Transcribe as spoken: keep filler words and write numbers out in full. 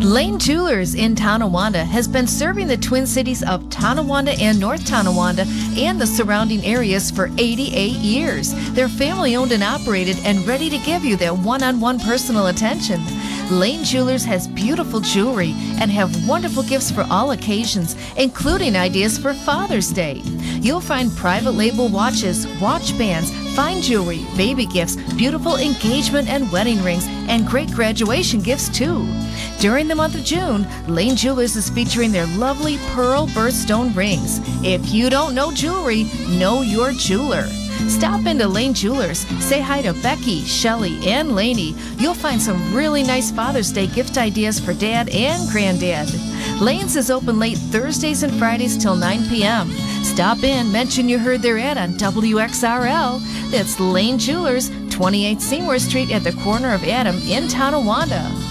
Lane Jewelers in Tonawanda has been serving the Twin Cities of Tonawanda and North Tonawanda and the surrounding areas for eighty-eight years. They're family owned and operated and ready to give you their one-on-one personal attention. Lane Jewelers has beautiful jewelry and have wonderful gifts for all occasions, including ideas for Father's Day. You'll find private label watches, watch bands, fine jewelry, baby gifts, beautiful engagement and wedding rings, and great graduation gifts too. During the month of June, Lane Jewelers is featuring their lovely pearl birthstone rings. If you don't know jewelry, know your jeweler. Stop into Lane Jewelers, say hi to Becky, Shelley, and Laney. You'll find some really nice Father's Day gift ideas for Dad and Granddad. Lane's is open late Thursdays and Fridays till nine p.m. Stop in, mention you heard their ad on W X R L. That's Lane Jewelers, twenty-eight Seymour Street at the corner of Adam in Tonawanda.